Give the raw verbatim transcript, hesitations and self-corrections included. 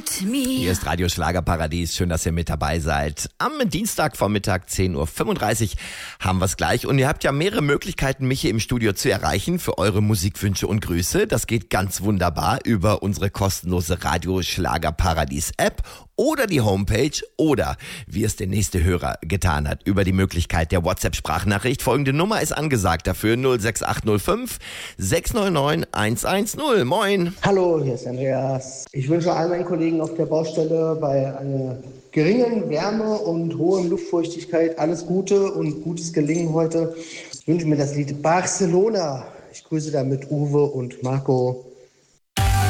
with me. Hier ist Radio Schlagerparadies. Schön, dass ihr mit dabei seid. Am Dienstagvormittag zehn Uhr fünfunddreißig haben wir es gleich. Und ihr habt ja mehrere Möglichkeiten, mich hier im Studio zu erreichen für eure Musikwünsche und Grüße. Das geht ganz wunderbar über unsere kostenlose Radio Schlagerparadies App oder die Homepage oder, wie es der nächste Hörer getan hat, über die Möglichkeit der WhatsApp-Sprachnachricht. Folgende Nummer ist angesagt dafür: null sechs acht null fünf sechs neun neun eins eins null. Moin. Hallo, hier ist Andreas. Ich wünsche all meinen Kollegen auf der Baustelle bei einer geringen Wärme und hohen Luftfeuchtigkeit alles Gute und gutes Gelingen heute. Ich wünsche mir das Lied Barcelona. Ich grüße damit Uwe und Marco.